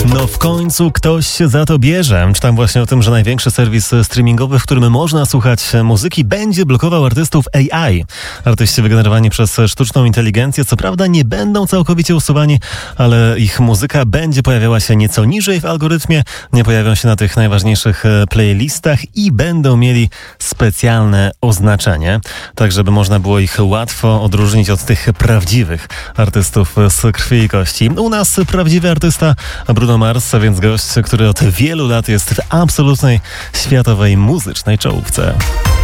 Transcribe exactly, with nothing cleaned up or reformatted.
No w końcu ktoś się za to bierze. Czytam właśnie o tym, że największy serwis streamingowy, w którym można słuchać muzyki, będzie blokował artystów A I. Artyści wygenerowani przez sztuczną inteligencję co prawda nie będą całkowicie usuwani, ale ich muzyka będzie pojawiała się nieco niżej w algorytmie, nie pojawią się na tych najważniejszych playlistach i będą mieli specjalne oznaczenie, tak żeby można było ich łatwo odróżnić od tych prawdziwych artystów z krwi i kości. U nas prawdziwy artysta Bruno Mars, a więc gość, który od wielu lat jest w absolutnej światowej muzycznej czołówce.